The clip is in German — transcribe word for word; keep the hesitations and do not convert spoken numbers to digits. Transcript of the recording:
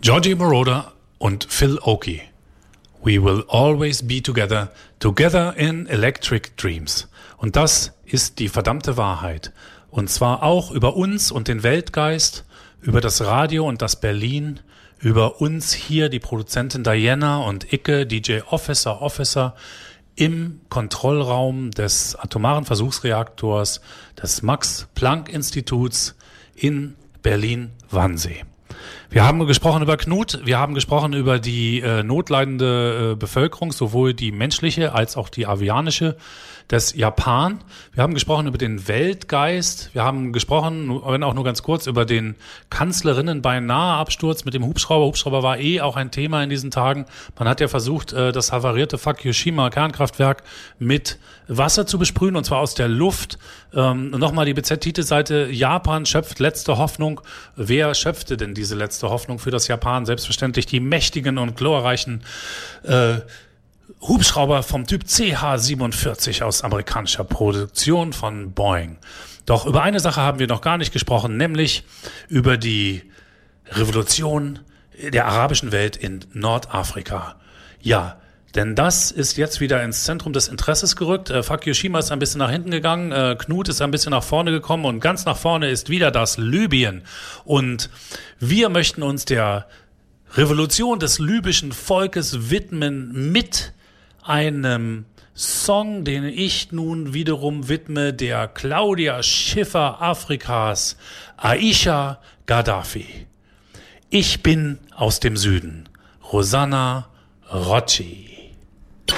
Giorgi Moroder und Phil Oakey. We will always be together, together in electric dreams. Und das ist die verdammte Wahrheit. Und zwar auch über uns und den Weltgeist, über das Radio und das Berlin, über uns hier, die Produzentin Diana und Icke, D J Officer, Officer, im Kontrollraum des atomaren Versuchsreaktors des Max-Planck-Instituts in Berlin-Wannsee. Wir haben gesprochen über Knut, wir haben gesprochen über die äh, notleidende äh, Bevölkerung, sowohl die menschliche als auch die avianische des Japan. Wir haben gesprochen über den Weltgeist, wir haben gesprochen, wenn auch nur ganz kurz, über den Kanzlerinnen-Beinahe-Absturz mit dem Hubschrauber. Hubschrauber war eh auch ein Thema in diesen Tagen. Man hat ja versucht, äh, das havarierte Fukushima-Kernkraftwerk mit Wasser zu besprühen, und zwar aus der Luft. Ähm, nochmal die B Z-Titelseite, Japan schöpft letzte Hoffnung. Wer schöpfte denn diese letzte Hoffnung für das Japan? Selbstverständlich die mächtigen und glorreichen äh, Hubschrauber vom Typ C H siebenundvierzig aus amerikanischer Produktion von Boeing. Doch über eine Sache haben wir noch gar nicht gesprochen, nämlich über die Revolution der arabischen Welt in Nordafrika. Ja, denn das ist jetzt wieder ins Zentrum des Interesses gerückt. Äh, Fukushima ist ein bisschen nach hinten gegangen, äh, Knut ist ein bisschen nach vorne gekommen und ganz nach vorne ist wieder das Libyen. Und wir möchten uns der Revolution des libyschen Volkes widmen mit einem Song, den ich nun wiederum widme, der Claudia Schiffer Afrikas, Aisha Gaddafi. Ich bin aus dem Süden, Rosanna Rocci.